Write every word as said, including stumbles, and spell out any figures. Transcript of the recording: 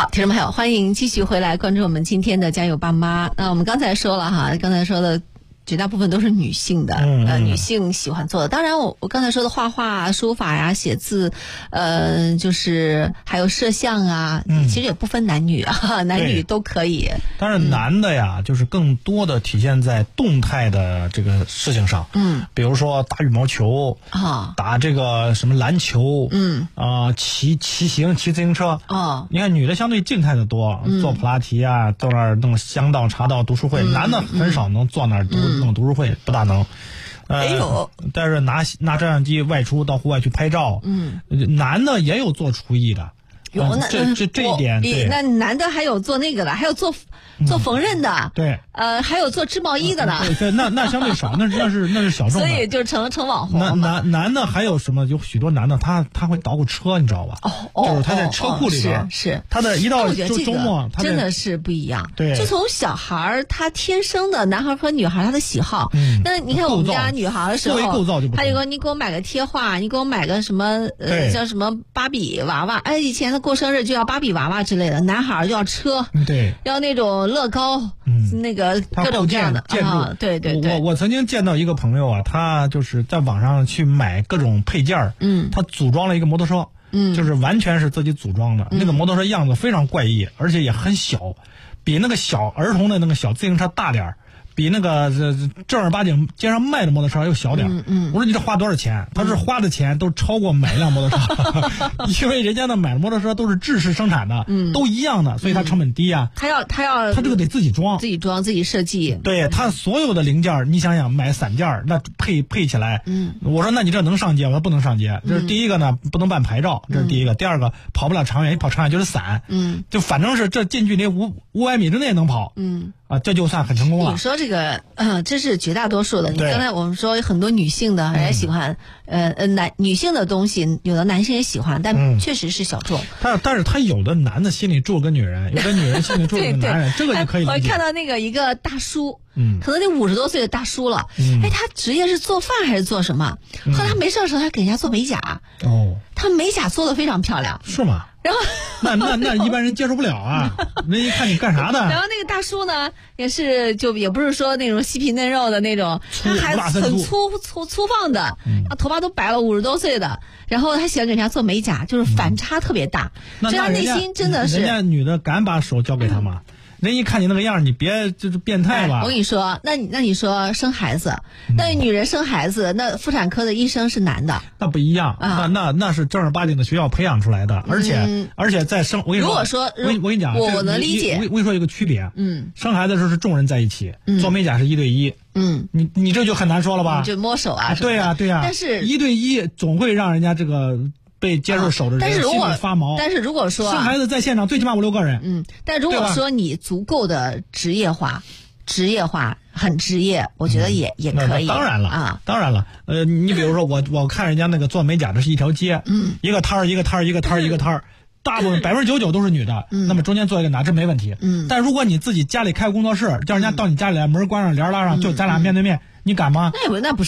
听众朋友，欢迎继续回来关注我们今天的加油爸妈。那我们刚才说了哈，刚才说的绝大部分都是女性的， 嗯、 呃，女性喜欢做的。当然我，我我刚才说的画画、书法呀、写字，呃，就是还有摄像啊， 嗯、 其实也不分男女啊，男女都可以。 但是男的呀，嗯、就是更多的体现在动态的这个事情上，嗯，比如说打羽毛球啊，打这个什么篮球，嗯啊，骑骑行、骑自行车，哦，你看女的相对静态的多，嗯、做普拉提啊，坐那儿弄香道、茶道、读书会，嗯、男的很少能坐那儿读。嗯弄读书会不大能，呃， 哎呦， 但是拿拿照相机外出到户外去拍照，嗯，男的也有做厨艺的， 有那、 嗯、这这这一点，对， 那男的还有做那个的，还有做做缝纫的， 嗯、对， 呃，还有做织毛衣的呢， 对对，那那相对少，那那是那是小众的， 所以就成成网红了。 男男男的还有什么？有许多男的他他会捣鼓车，你知道吧？ 哦哦， 就是他在车库里边， 哦、是是， 他的一到周周末， 真的是不一样。 对， 就从小孩他天生的男孩和女孩他的喜好，嗯，那你看我们家女孩的时候， 构造就不同， 他就说你给我买个贴画，你给我买个什么呃叫什么芭比娃娃，哎，以前他过生日就要芭比娃娃之类的，男孩就要车， 对， 要那种乐高。嗯，那个各种各样的建筑、啊， 对对对。 我我曾经见到一个朋友啊，他就是在网上去买各种配件，嗯，他组装了一个摩托车，嗯，就是完全是自己组装的，嗯、那个摩托车样子非常怪异，而且也很小，比那个小儿童的那个小自行车大点儿。比那个正儿八经街上卖的摩托车要小点，嗯嗯，我说你这花多少钱？他是花的钱都超过买一辆摩托车，因为人家那买的摩托车都是制式生产的，嗯，都一样的，所以它成本低啊。 他要他要他这个得自己装， 自己装自己设计。 对他所有的零件，你想想买散件那配配起来，嗯，我说那你这能上街？我说不能上街。这是第一个呢，不能办牌照，这是第一个。第二个跑不了长远，一跑长远就是散，嗯，就反正是这近距离五五百米之内能跑，嗯。啊，这就算很成功了。 你说这个，呃，这是绝大多数的。你刚才我们说很多女性的人家喜欢，嗯、呃呃，男女性的东西，有的男性也喜欢，但确实是小众。 嗯、但但是他有的男的心里住个女人，有的女人心里住个男人，这个就可以理解。 我看到那个一个大叔，嗯，可能得五十多岁的大叔了，嗯，哎，他职业是做饭还是做什么？后来他没事的时候，他给人家做美甲。哦，他美甲做的非常漂亮。 是吗？ 然后那那那一般人接受不了啊！人一看你干啥的？ 然后那个大叔呢，也是就也不是说那种细皮嫩肉的那种，他还很粗粗粗放的，嗯、头发都白了，五十多岁的。然后他喜欢给人家做美甲，就是反差特别大， 所以他内心真的是。 人家女的敢把手交给他吗？嗯人一看你那个样，你别就是变态吧。 哎、我跟你说，那你那你说生孩子，那女人生孩子，那妇产科的医生是男的， 那不一样啊。那那那是正儿八经的学校培养出来的，而且、嗯、而且在生，我跟你说， 如果说我我跟你讲， 我我能理解。 我我跟你说一个区别，嗯，生孩子的时候是众人在一起，嗯、做美甲是一对一，嗯，你你这就很难说了吧？ 就摸手啊， 对呀、啊、对呀、啊。 但是一对一总会让人家这个。被接受手的人、啊、心里发毛。 但是如果说、啊、 生孩子在现场最起码五六个人， 嗯，但如果说你足够的职业化，职业化很职业，我觉得也、嗯、也可以。 当然了啊，当然了。呃，你比如说我我看人家那个做美甲的是一条街，嗯，一个摊儿一个摊儿一个摊儿一个摊儿。大部分百分之九十九都是女的，嗯，那么中间做一个男，这没问题，嗯。但如果你自己家里开个工作室，叫人家到你家里来，门关上，帘拉上，就咱俩面对面，你敢吗？ 那也不那不是。